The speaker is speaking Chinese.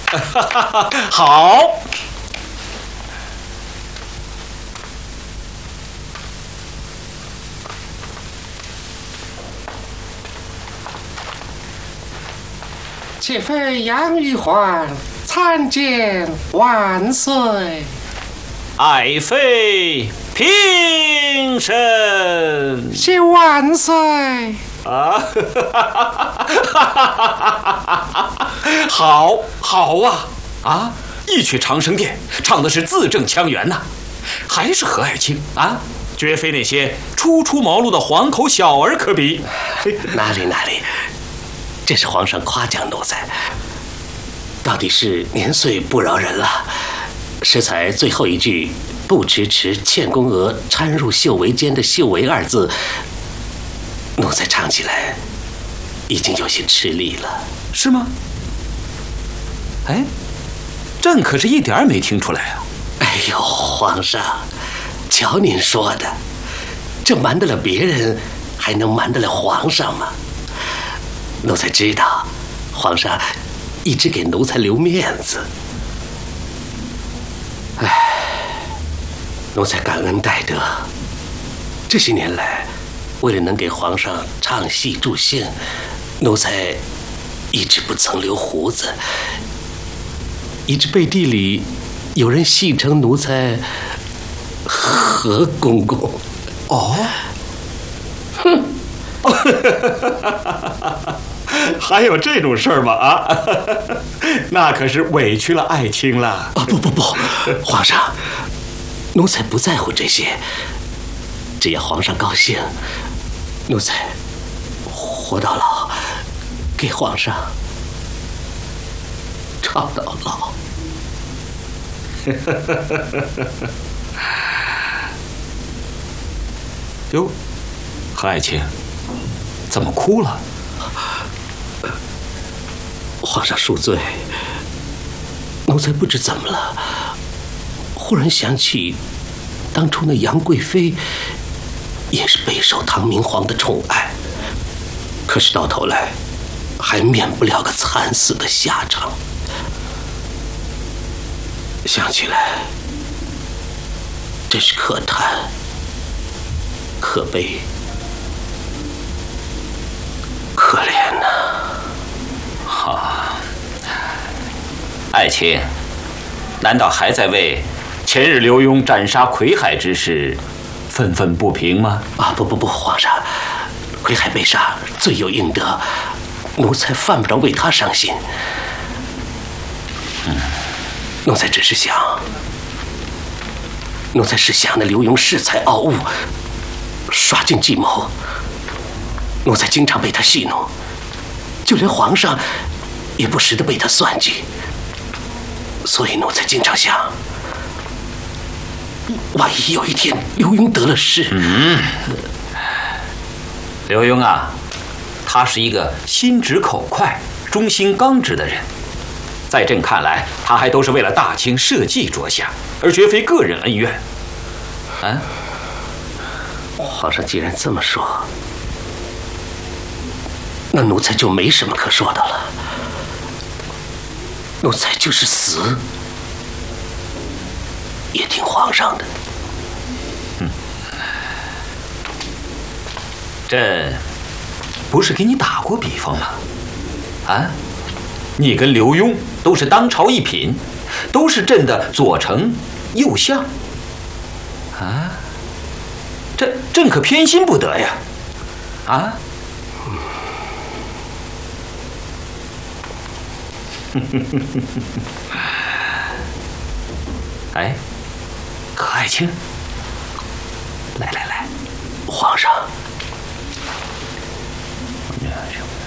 好。 且妃杨玉环参见万岁。 爱妃平身。 谢万岁。 啊，好，好啊！啊，一曲长生殿，唱的是字正腔圆呐，还是何爱卿啊，绝非那些初出茅庐的黄口小儿可比。 哪里，这是皇上夸奖奴才，到底是年岁不饶人了。适才最后一句“不迟迟倩宫娥掺入绣帷间”的“绣帷”二字，奴才唱起来已经有些吃力了。 是吗？哎，朕可是一点儿没听出来啊！ 哎呦，皇上，瞧您说的，这瞒得了别人，还能瞒得了皇上吗？奴才知道，皇上一直给奴才留面子。唉，奴才感恩戴德。这些年来，为了能给皇上唱戏助兴，奴才一直不曾留胡子，一直背地里有人戏称奴才何公公。 哦，哼，还有这种事儿吗？啊，那可是委屈了爱卿了。 啊，不，皇上，奴才不在乎这些，只要皇上高兴，奴才活到老，给皇上唱到老。 哟，何爱卿，怎么哭了？ 皇上恕罪，奴才不知怎么了，忽然想起当初那杨贵妃也是备受唐明皇的宠爱，可是到头来还免不了个惨死的下场。想起来真是可叹可悲可怜呐。 好，爱卿，难道还在为前日刘墉斩杀魁海之事愤愤不平吗？ 啊，不，皇上，魁海被杀，罪有应得，奴才犯不着为他伤心。奴才只是想，奴才是想那刘墉恃才傲物，耍尽计谋，奴才经常被他戏弄，就连皇上也不时地被他算计，所以奴才经常想，万一有一天刘墉得了势， 刘墉啊，他是一个心直口快、忠心刚直的人，在朕看来，他还都是为了大清社稷着想，而绝非个人恩怨。啊， 皇上既然这么说，那奴才就没什么可说的了。奴才就是死，也听皇上的。 朕不是给你打过比方吗？啊，你跟刘墉都是当朝一品，都是朕的左丞右相。啊，朕可偏心不得呀！啊，哎，何爱卿，来， 皇上。